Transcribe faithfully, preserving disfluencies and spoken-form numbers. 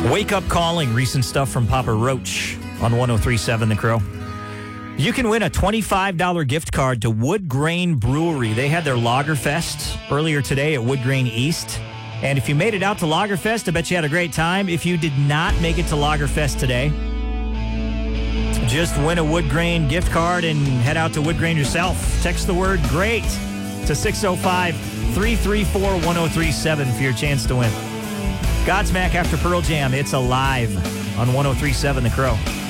Wake Up Calling, recent stuff from Papa Roach on one oh three point seven The Crow. You can win a twenty-five dollars gift card to Wood Grain Brewery. They had their Lagerfest earlier today at Wood Grain East. And if you made it out to Lagerfest, I bet you had a great time. If you did not make it to Lagerfest today, just win a Wood Grain gift card and head out to Wood Grain yourself. Text the word GREAT to six oh five, three three four, one oh three seven for your chance to win. Godsmack after Pearl Jam. It's Alive on one oh three point seven The Crow.